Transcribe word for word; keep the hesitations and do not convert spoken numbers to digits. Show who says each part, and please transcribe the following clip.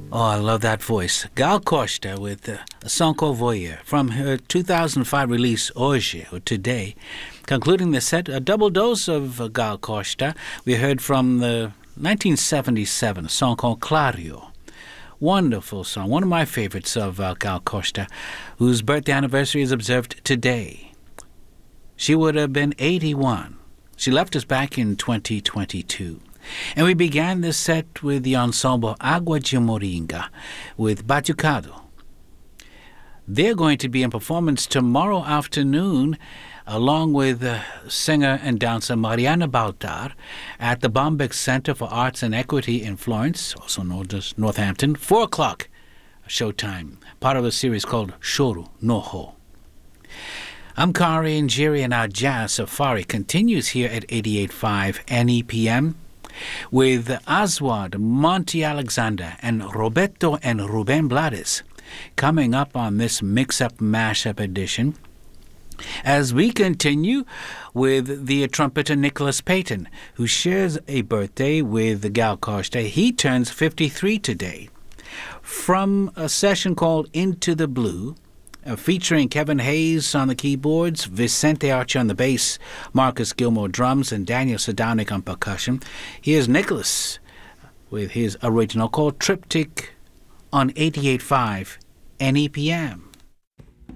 Speaker 1: Oh, I love that voice. Gal Costa with uh, a song called Voyeur from her two thousand five release Hoje, or Today. Concluding the set, a double dose of uh, Gal Costa. We heard from the nineteen seventy-seven, a song called Clario. Wonderful song, one of my favorites of uh, Gal Costa, whose birthday anniversary is observed today. She would have been eighty-one. She left us back in twenty twenty-two. And we began this set with the ensemble Agua de Moringa with Batucado. They're going to be in performance tomorrow afternoon along with uh, singer and dancer Mariana Baltar at the Bombeck Center for Arts and Equity in Florence, also known as Northampton, four o'clock showtime, part of a series called Shoru Noho. I'm Kari Njiri, and our Jazz Safari continues here at eighty-eight point five N E P M. With Aswad, Monty Alexander, and Roberto and Ruben Blades coming up on this mix-up, mash-up edition. As we continue with the trumpeter Nicholas Payton, who shares a birthday with Gal Costa. He turns fifty-three today. From a session called Into the Blue, Uh, featuring Kevin Hayes on the keyboards, Vicente Archer on the bass, Marcus Gilmore drums, and Daniel Sadownik on percussion. Here's Nicholas with his original called Triptych on eighty-eight point five N E P M.